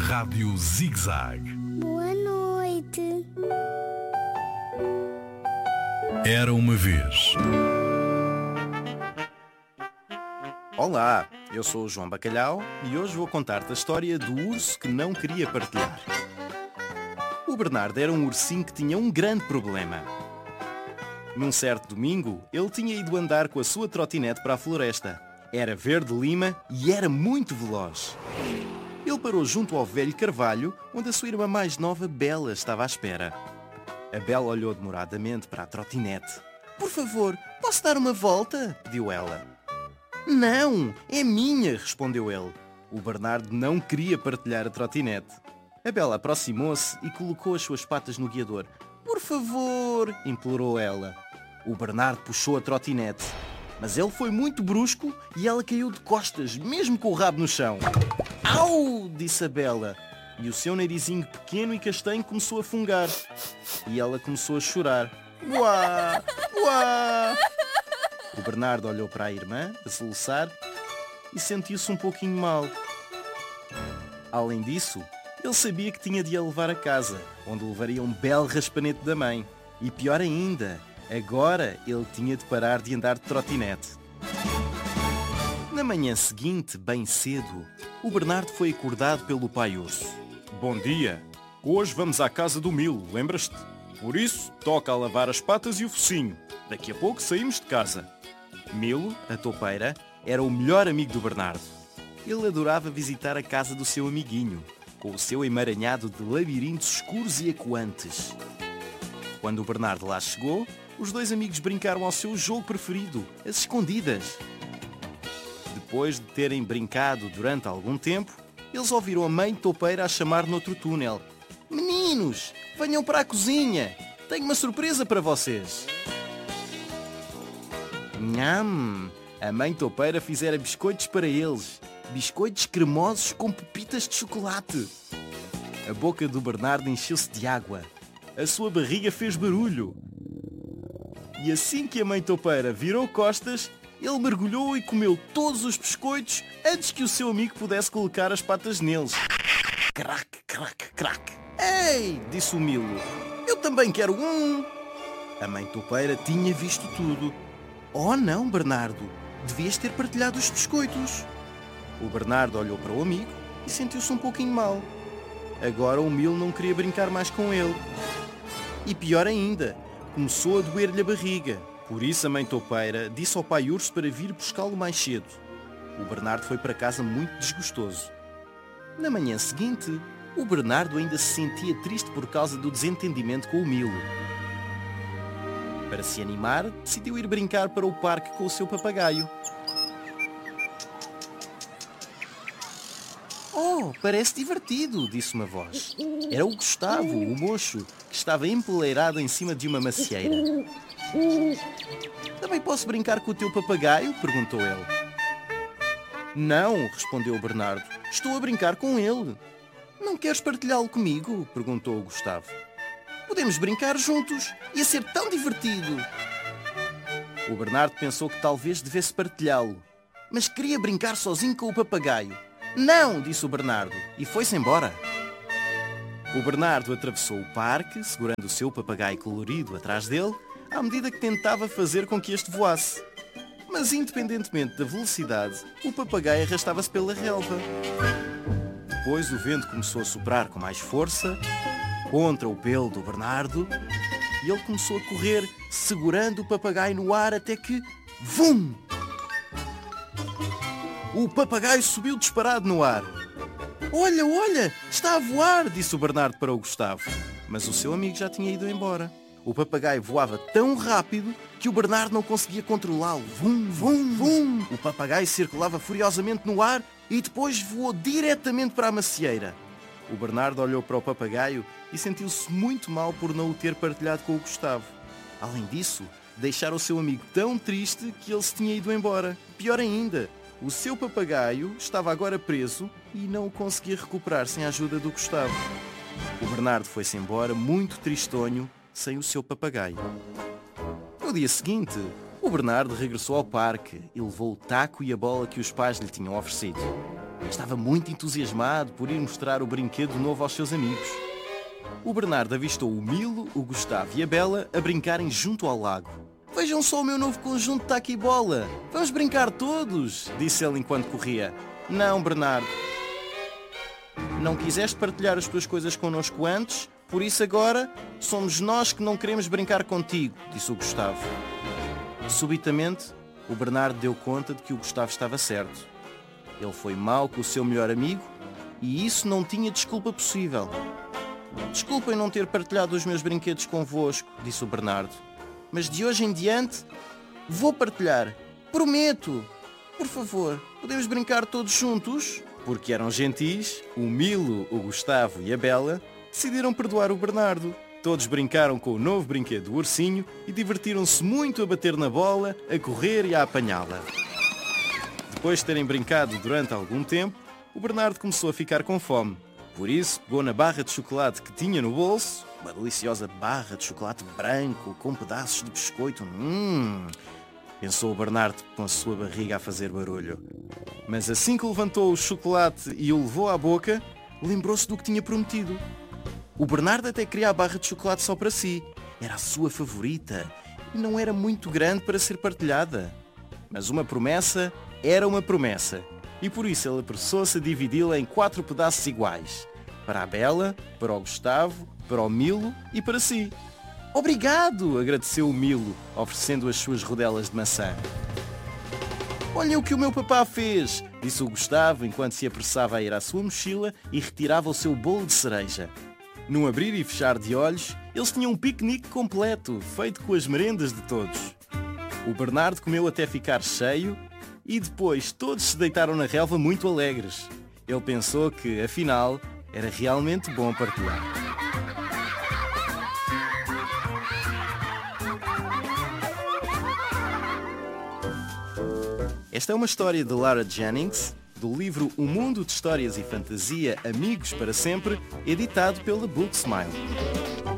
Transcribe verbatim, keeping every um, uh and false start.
Rádio Zig-Zag. Boa noite. Era uma vez. Olá, eu sou o João Bacalhau e hoje vou contar-te a história do urso que não queria partilhar. O Bernardo era um ursinho que tinha um grande problema. Num certo domingo, ele tinha ido andar com a sua trotinete para a floresta. Era verde lima e era muito veloz. Ele parou junto ao velho carvalho, onde a sua irmã mais nova, Bela, estava à espera. A Bela olhou demoradamente para a trotinete. "Por favor, posso dar uma volta?" pediu ela. "Não, é minha", respondeu ele. O Bernardo não queria partilhar a trotinete. A Bela aproximou-se e colocou as suas patas no guiador. "Por favor", implorou ela. O Bernardo puxou a trotinete, mas ele foi muito brusco e ela caiu de costas, mesmo com o rabo no chão. "Au!" disse a Bela, e o seu narizinho pequeno e castanho começou a fungar. E ela começou a chorar. "Uá! Uá!" O Bernardo olhou para a irmã, a soluçar, e sentiu-se um pouquinho mal. Além disso, ele sabia que tinha de a levar a casa, onde levaria um belo raspanete da mãe. E pior ainda, agora ele tinha de parar de andar de trotinete. Na manhã seguinte, bem cedo, o Bernardo foi acordado pelo pai urso. "Bom dia, hoje vamos à casa do Milo, lembras-te? Por isso, toca a lavar as patas e o focinho. Daqui a pouco saímos de casa." Milo, a toupeira, era o melhor amigo do Bernardo. Ele adorava visitar a casa do seu amiguinho, com o seu emaranhado de labirintos escuros e ecoantes. Quando o Bernardo lá chegou, os dois amigos brincaram ao seu jogo preferido, as escondidas. Depois de terem brincado durante algum tempo, eles ouviram a mãe toupeira a chamar noutro túnel. "Meninos, venham para a cozinha, tenho uma surpresa para vocês." Nham! A mãe toupeira fizera biscoitos para eles, biscoitos cremosos com pepitas de chocolate. A boca do Bernardo encheu-se de água. A sua barriga fez barulho. E assim que a mãe toupeira virou costas, ele mergulhou e comeu todos os biscoitos antes que o seu amigo pudesse colocar as patas neles. Crac, crac, crac. "Ei!" disse o Milo. "Eu também quero um!" A mãe toupeira tinha visto tudo. "Oh não, Bernardo! Devias ter partilhado os biscoitos." O Bernardo olhou para o amigo e sentiu-se um pouquinho mal. Agora o Milo não queria brincar mais com ele. E pior ainda, começou a doer-lhe a barriga. Por isso a mãe toupeira disse ao pai urso para vir buscá-lo mais cedo. O Bernardo foi para casa muito desgostoso. Na manhã seguinte, o Bernardo ainda se sentia triste por causa do desentendimento com o Milo. Para se animar, decidiu ir brincar para o parque com o seu papagaio. "Oh, parece divertido", disse uma voz. Era o Gustavo, o mocho, que estava empoleirado em cima de uma macieira. "Também posso brincar com o teu papagaio?" perguntou ele. "Não", respondeu o Bernardo. "Estou a brincar com ele." "Não queres partilhá-lo comigo?" perguntou o Gustavo. "Podemos brincar juntos. Ia ser tão divertido." O Bernardo pensou que talvez devesse partilhá-lo, mas queria brincar sozinho com o papagaio. "Não", disse o Bernardo, e foi-se embora. O Bernardo atravessou o parque, segurando o seu papagaio colorido atrás dele, à medida que tentava fazer com que este voasse. Mas, independentemente da velocidade, o papagaio arrastava-se pela relva. Depois o vento começou a soprar com mais força contra o pelo do Bernardo e ele começou a correr, segurando o papagaio no ar até que... Vum! O papagaio subiu disparado no ar. "Olha, olha, está a voar", disse o Bernardo para o Gustavo. Mas o seu amigo já tinha ido embora. O papagaio voava tão rápido que o Bernardo não conseguia controlá-lo. Vum, vum, vum. O papagaio circulava furiosamente no ar e depois voou diretamente para a macieira. O Bernardo olhou para o papagaio e sentiu-se muito mal por não o ter partilhado com o Gustavo. Além disso, deixara o seu amigo tão triste que ele se tinha ido embora. Pior ainda, o seu papagaio estava agora preso e não o conseguia recuperar sem a ajuda do Gustavo. O Bernardo foi-se embora muito tristonho, sem o seu papagaio. No dia seguinte, o Bernardo regressou ao parque e levou o taco e a bola que os pais lhe tinham oferecido. Estava muito entusiasmado por ir mostrar o brinquedo novo aos seus amigos. O Bernardo avistou o Milo, o Gustavo e a Bela a brincarem junto ao lago. "Vejam só o meu novo conjunto de taque-bola! Vamos brincar todos!" disse ele enquanto corria. "Não, Bernardo. Não quiseste partilhar as tuas coisas connosco antes, por isso agora somos nós que não queremos brincar contigo", disse o Gustavo. Subitamente, o Bernardo deu conta de que o Gustavo estava certo. Ele foi mau com o seu melhor amigo e isso não tinha desculpa possível. "Desculpem não ter partilhado os meus brinquedos convosco", disse o Bernardo. "Mas de hoje em diante vou partilhar. Prometo. Por favor, podemos brincar todos juntos?" Porque eram gentis, o Milo, o Gustavo e a Bela decidiram perdoar o Bernardo. Todos brincaram com o novo brinquedo do ursinho e divertiram-se muito a bater na bola, a correr e a apanhá-la. Depois de terem brincado durante algum tempo, o Bernardo começou a ficar com fome. Por isso, pegou na barra de chocolate que tinha no bolso, uma deliciosa barra de chocolate branco com pedaços de biscoito. Hum, pensou o Bernardo com a sua barriga a fazer barulho. Mas assim que levantou o chocolate e o levou à boca, lembrou-se do que tinha prometido. O Bernardo até queria a barra de chocolate só para si. Era a sua favorita e não era muito grande para ser partilhada. Mas uma promessa era uma promessa. E por isso ele apressou-se a dividi-la em quatro pedaços iguais. Para a Bela, para o Gustavo, para o Milo e para si. "Obrigado!" agradeceu o Milo, oferecendo as suas rodelas de maçã. "Olha o que o meu papá fez!" disse o Gustavo enquanto se apressava a ir à sua mochila e retirava o seu bolo de cereja. Num abrir e fechar de olhos, eles tinham um piquenique completo, feito com as merendas de todos. O Bernardo comeu até ficar cheio e depois todos se deitaram na relva muito alegres. Ele pensou que, afinal, era realmente bom partilhar. Esta é uma história de Lara Jennings, do livro O Mundo de Histórias e Fantasia Amigos para Sempre, editado pela Booksmile.